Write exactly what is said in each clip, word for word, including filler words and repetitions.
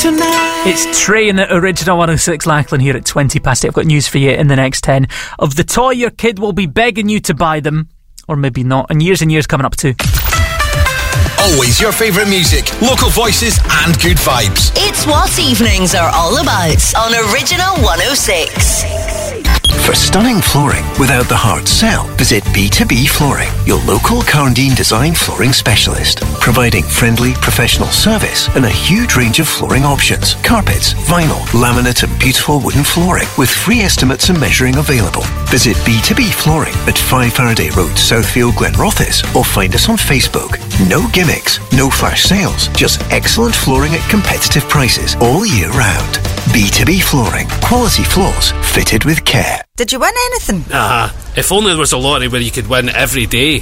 tonight. It's Trey in the original one oh six Lachlan here at twenty past eight. I've got news for you in the next ten of the toy your kid will be begging you to buy them, or maybe not, and years and years coming up too. Always your favourite music, local voices and good vibes. It's what evenings are all about on Original one oh six. For stunning flooring without the hard sell, visit B two B Flooring, your local Carndine design flooring specialist, providing friendly, professional service and a huge range of flooring options: carpets, vinyl, laminate and beautiful wooden flooring with free estimates and measuring available. Visit B two B Flooring at five Faraday Road, Southfield, Glenrothes, or find us on Facebook. No gimmicks, no flash sales, just excellent flooring at competitive prices all year round. B two B Flooring, quality floors fitted with care. Did you win anything? Ah, if only there was a lottery where you could win every day.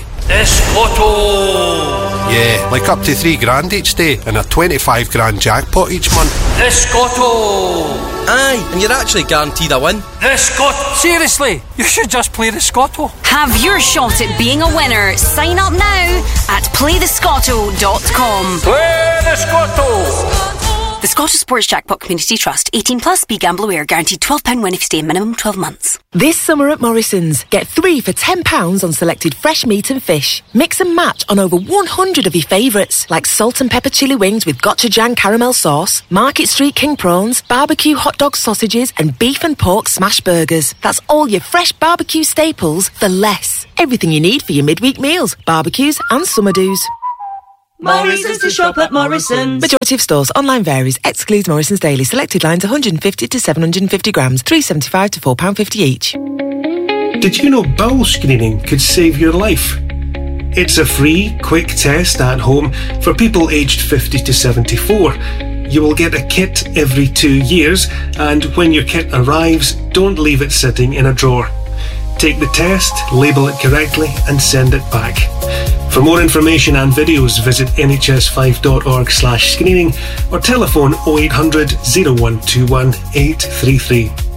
Escotto! Yeah, like up to three grand each day and a twenty-five grand jackpot each month. Escotto! Aye, and you're actually guaranteed a win. Escotto! Seriously, you should just play the Scotto. Have your shot at being a winner. Sign up now at play the scotto dot com. Play the Scotto! The Scottish Sports Jackpot Community Trust. eighteen plus. Be gamble aware. Guaranteed twelve pounds win if you stay minimum twelve months. This summer at Morrison's, get three for ten pounds on selected fresh meat and fish. Mix and match on over one hundred of your favourites, like salt and pepper chili wings with gochujang caramel sauce, Market Street king prawns, barbecue hot dog sausages and beef and pork smash burgers. That's all your fresh barbecue staples for less. Everything you need for your midweek meals, barbecues and summer do's. Morrison's to shop at Morrison's. Majority of stores. Online varies. Excludes Morrison's Daily. Selected lines one hundred fifty to seven hundred fifty grams. three pounds seventy-five to four pounds fifty each. Did you know bowel screening could save your life? It's a free, quick test at home for people aged fifty to seventy-four. You will get a kit every two years, and when your kit arrives, don't leave it sitting in a drawer. Take the test, label it correctly, and send it back. For more information and videos, visit n h s five dot org slash screening or telephone oh eight hundred, oh one two one, eight three three.